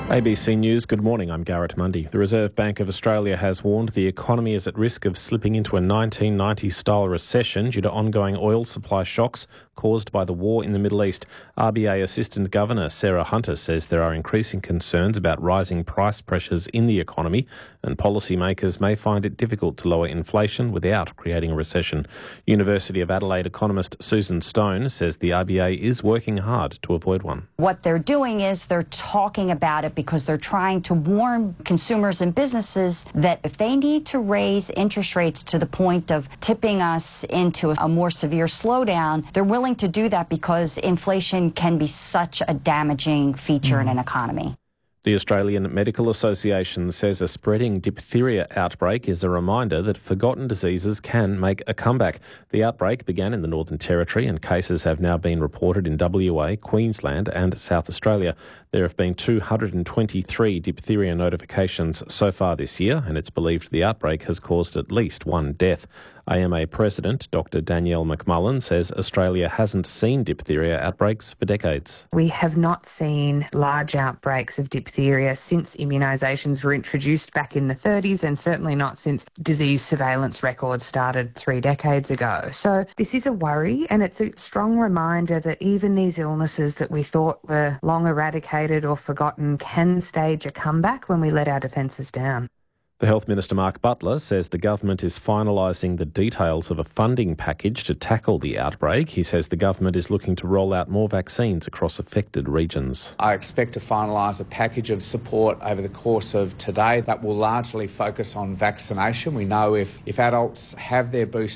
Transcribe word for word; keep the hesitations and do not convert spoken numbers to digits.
A B C News, good morning, I'm Garrett Mundy. The Reserve Bank of Australia has warned the economy is at risk of slipping into a nineteen ninety-style recession due to ongoing oil supply shocks caused by the war in the Middle East. R B A Assistant Governor Sarah Hunter says there are increasing concerns about rising price pressures in the economy, and policymakers may find it difficult to lower inflation without creating a recession. University of Adelaide economist Susan Stone says the R B A is working hard to avoid one. What they're doing is they're talking about it because they're trying to warn consumers and businesses that if they need to raise interest rates to the point of tipping us into a more severe slowdown, they're willing to do that because inflation can be such a damaging feature mm. in an economy. The Australian Medical Association says a spreading diphtheria outbreak is a reminder that forgotten diseases can make a comeback. The outbreak began in the Northern Territory and cases have now been reported in W A, Queensland and South Australia. There have been two hundred twenty-three diphtheria notifications so far this year, and it's believed the outbreak has caused at least one death. A M A President Doctor Danielle McMullen says Australia hasn't seen diphtheria outbreaks for decades. We have not seen large outbreaks of diphtheria since immunisations were introduced back in the thirties, and certainly not since disease surveillance records started three decades ago. So this is a worry, and it's a strong reminder that even these illnesses that we thought were long eradicated or forgotten can stage a comeback when we let our defences down. The Health Minister Mark Butler says the government is finalising the details of a funding package to tackle the outbreak. He says the government is looking to roll out more vaccines across affected regions. I expect to finalise a package of support over the course of today that will largely focus on vaccination. We know if, if adults have their booster